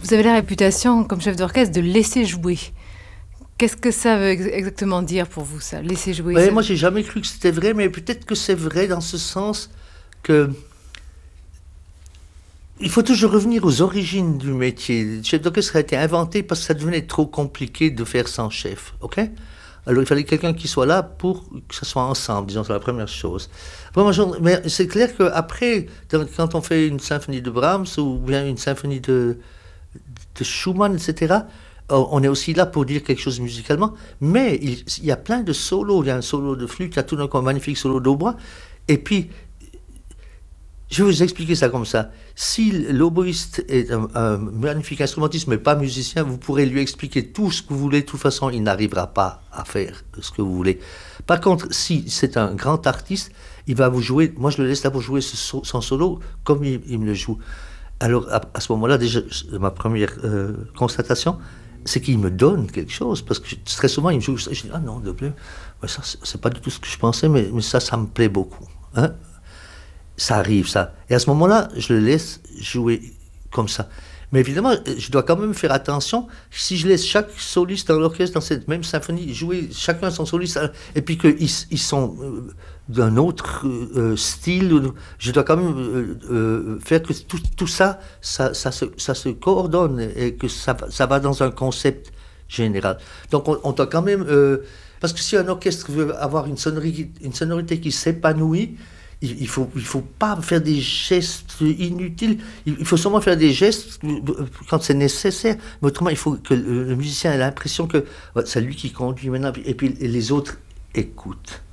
Vous avez la réputation, comme chef d'orchestre, de laisser jouer. Qu'est-ce que ça veut exactement dire pour vous, ça, laisser jouer? Ouais, moi, j'ai jamais cru que c'était vrai, mais peut-être que c'est vrai dans ce sens que il faut toujours revenir aux origines du métier. Le chef d'orchestre a été inventé parce que ça devenait trop compliqué de faire sans chef, ok? Alors il fallait quelqu'un qui soit là pour que ça soit ensemble, disons, c'est la première chose. Mais c'est clair qu'après, quand on fait une symphonie de Brahms ou bien une symphonie de Schumann, etc., on est aussi là pour dire quelque chose musicalement, mais il y a plein de solos. Il y a un solo de flûte, il y a tout d'un coup un magnifique solo d'hautbois, et puis je vais vous expliquer ça comme ça. Si l'oboïste est un magnifique instrumentiste, mais pas musicien, vous pourrez lui expliquer tout ce que vous voulez. De toute façon, il n'arrivera pas à faire ce que vous voulez. Par contre, si c'est un grand artiste, il va vous jouer. Moi, je le laisse d'abord jouer son solo comme il me le joue. Alors, à ce moment-là, déjà, ma première constatation, c'est qu'il me donne quelque chose. Parce que très souvent, il me joue ça. Je dis, ah non, de plus. Ouais, ça, c'est pas du tout ce que je pensais, mais ça me plaît beaucoup. Hein? Ça arrive, ça. Et à ce moment-là, je le laisse jouer comme ça. Mais évidemment, je dois quand même faire attention. Si je laisse chaque soliste dans l'orchestre, dans cette même symphonie, jouer chacun son soliste, et puis qu'ils sont d'un autre style, je dois quand même faire que tout ça, ça se coordonne et que ça va dans un concept général. Donc on doit quand même... parce que si un orchestre veut avoir une sonorité qui s'épanouit, il ne faut pas faire des gestes inutiles. Il faut seulement faire des gestes quand c'est nécessaire. Mais autrement, il faut que le musicien ait l'impression que c'est lui qui conduit maintenant et puis les autres écoutent.